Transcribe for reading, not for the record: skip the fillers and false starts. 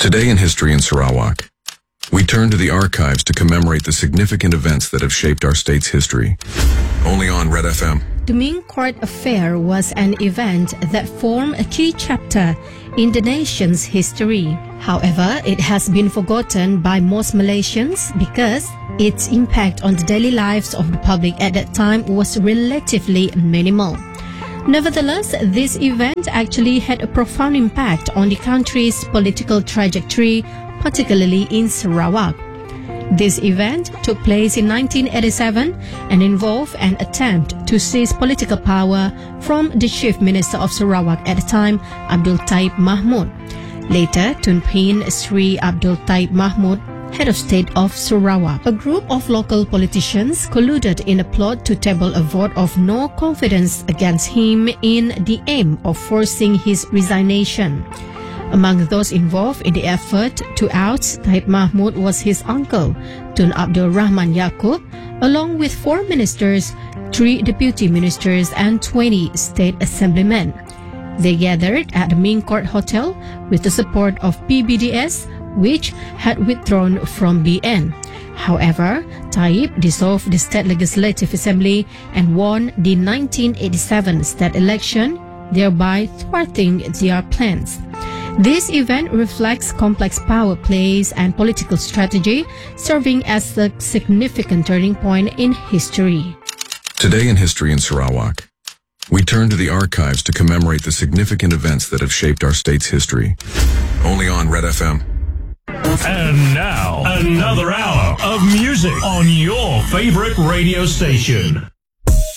Today in History in Sarawak, we turn to the archives to commemorate the significant events that have shaped our state's history. Only on Red FM. The Ming Court Affair was an event that formed a key chapter in the nation's history. However, it has been forgotten by most Malaysians because its impact on the daily lives of the public at that time was relatively minimal. Nevertheless, this event actually had a profound impact on the country's political trajectory, particularly in Sarawak. This event took place in 1987 and involved an attempt to seize political power from the Chief Minister of Sarawak at the time, Abdul Taib Mahmud. Later, Tun Pin Sri Abdul Taib Mahmud, head of state of Sarawak. A group of local politicians colluded in a plot to table a vote of no confidence against him in the aim of forcing his resignation. Among those involved in the effort to oust Taib Mahmud was his uncle, Tun Abdul Rahman Yaakob, along with 4 ministers, 3 deputy ministers and 20 state assemblymen. They gathered at the Ming Court Hotel with the support of PBDS, which had withdrawn from BN. However, Taib dissolved the State Legislative Assembly and won the 1987 state election, thereby thwarting their plans. This event reflects complex power plays and political strategy, serving as a significant turning point in history. Today in History in Sarawak, we turn to the archives to commemorate the significant events that have shaped our state's history. Only on Red FM. And now, another hour of music on your favorite radio station.